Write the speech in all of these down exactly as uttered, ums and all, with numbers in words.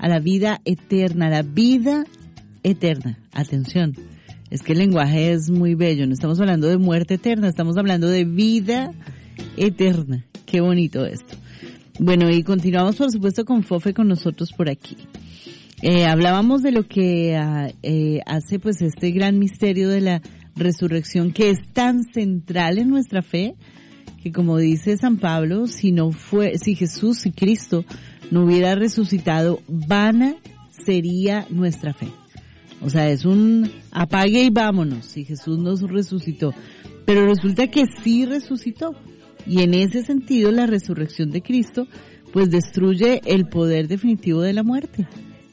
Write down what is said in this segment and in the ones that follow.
a la vida eterna, la vida eterna. Atención, es que el lenguaje es muy bello, no estamos hablando de muerte eterna, estamos hablando de vida eterna. Qué bonito esto. Bueno, y continuamos por supuesto con Fofe con nosotros por aquí. Eh, hablábamos de lo que uh, eh, hace pues este gran misterio de la resurrección, que es tan central en nuestra fe, que como dice San Pablo, si no fue, si Jesús, si Cristo no hubiera resucitado, vana sería nuestra fe. O sea, es un apague y vámonos, si Jesús nos resucitó. Pero resulta que sí resucitó. Y en ese sentido, la resurrección de Cristo, pues destruye el poder definitivo de la muerte.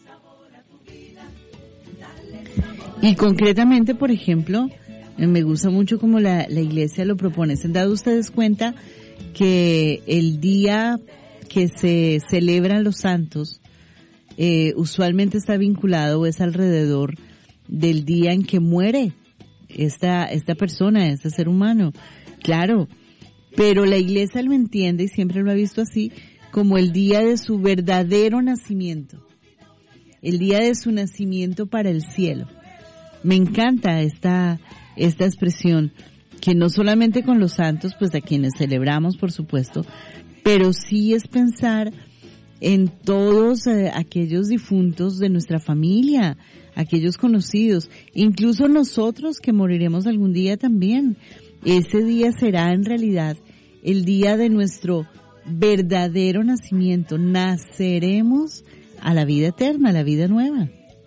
Y concretamente, por ejemplo, me gusta mucho como la, la Iglesia lo propone. ¿Se han dado ustedes cuenta que el día que se celebran los santos eh, usualmente está vinculado o es alrededor del día en que muere esta, esta persona, este ser humano? Claro, pero la Iglesia lo entiende y siempre lo ha visto así, como el día de su verdadero nacimiento, el día de su nacimiento para el cielo. Me encanta esta, esta expresión, que no solamente con los santos, pues a quienes celebramos, por supuesto, pero sí es pensar en todos eh, aquellos difuntos de nuestra familia, aquellos conocidos, incluso nosotros que moriremos algún día también. Ese día será en realidad el día de nuestro verdadero nacimiento. Naceremos a la vida eterna, a la vida nueva.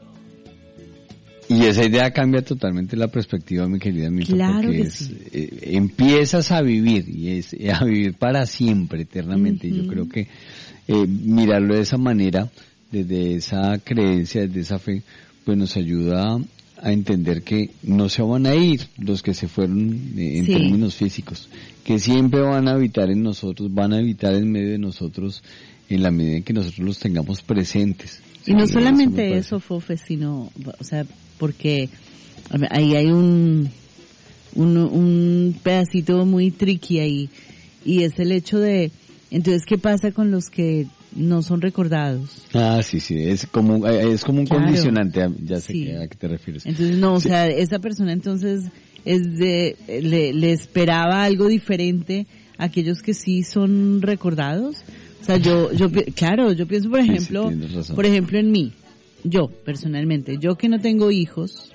Y esa idea cambia totalmente la perspectiva, mi querida Milton, claro porque que es, sí. eh, empiezas a vivir, y es eh, a vivir para siempre, eternamente. Uh-huh. Yo creo que eh, mirarlo de esa manera, desde esa creencia, desde esa fe, pues nos ayuda a entender que no se van a ir los que se fueron eh, en sí. términos físicos, que siempre van a habitar en nosotros, van a habitar en medio de nosotros en la medida en que nosotros los tengamos presentes. Y no solamente eso, eso, Fofe, sino, o sea, porque ahí hay un, un, un pedacito muy tricky ahí, y es el hecho de, entonces, ¿qué pasa con los que no son recordados? Ah, sí, sí, es como, es como un claro. condicionante, ya sé sí. a qué te refieres. Entonces, no, sí. o sea, esa persona entonces es de, le, le esperaba algo diferente a aquellos que sí son recordados. O sea, yo, yo, claro, yo pienso, por ejemplo, sí, sí, por ejemplo en mí, yo, personalmente, yo que no tengo hijos,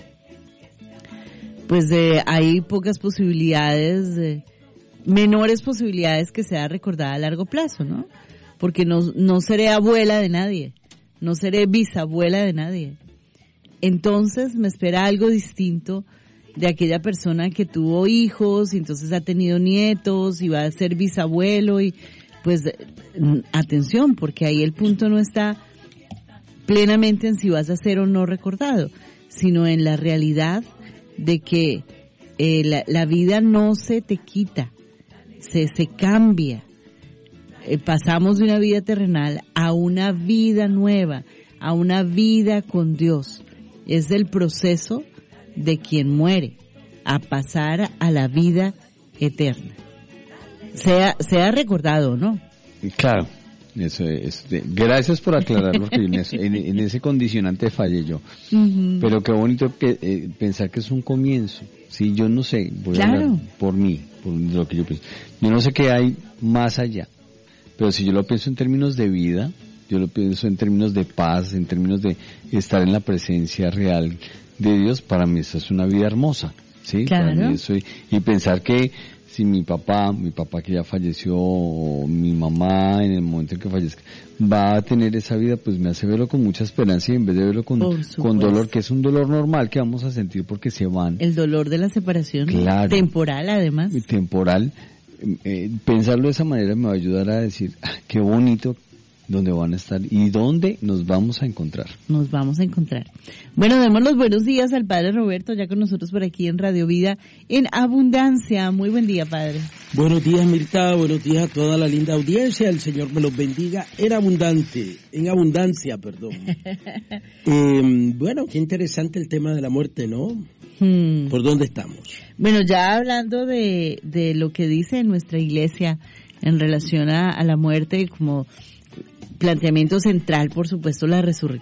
pues eh, hay pocas posibilidades, eh, menores posibilidades que sea recordada a largo plazo, ¿no? Porque no, no seré abuela de nadie, no seré bisabuela de nadie. Entonces me espera algo distinto de aquella persona que tuvo hijos y entonces ha tenido nietos y va a ser bisabuelo y pues atención, porque ahí el punto no está plenamente en si vas a ser o no recordado, sino en la realidad de que eh, la, la vida no se te quita, se, se cambia. Eh, pasamos de una vida terrenal a una vida nueva, a una vida con Dios. Es el proceso de quien muere a pasar a la vida eterna. Sea, sea recordado, ¿no? Claro, eso es. De, gracias por aclararlo, porque en, eso, en, en ese condicionante fallé yo. Uh-huh. Pero qué bonito que eh, pensar que es un comienzo. Sí, yo no sé, voy claro. a hablar por mí, por lo que yo pienso. Yo no sé qué hay más allá, pero si yo lo pienso en términos de vida, yo lo pienso en términos de paz, en términos de estar en la presencia real de Dios. Para mí eso es una vida hermosa, sí. Claro. Para mí eso, y pensar que si mi papá, mi papá que ya falleció, o mi mamá en el momento en que fallezca, va a tener esa vida, pues me hace verlo con mucha esperanza y en vez de verlo con, con dolor, que es un dolor normal que vamos a sentir porque se van. El dolor de la separación, claro, temporal además. Temporal. Eh, pensarlo de esa manera me va a ayudar a decir, ah, qué bonito dónde van a estar y dónde nos vamos a encontrar. Nos vamos a encontrar. Bueno, demos los buenos días al Padre Roberto, ya con nosotros por aquí en Radio Vida, en Abundancia. Muy buen día, Padre. Buenos días, Mirta, buenos días a toda la linda audiencia, el Señor me los bendiga en abundante, en abundancia, perdón. eh, bueno, qué interesante el tema de la muerte, ¿no? Hmm. ¿Por dónde estamos? Bueno, ya hablando de, de lo que dice nuestra iglesia en relación a, a la muerte, como planteamiento central, por supuesto, la resurrección.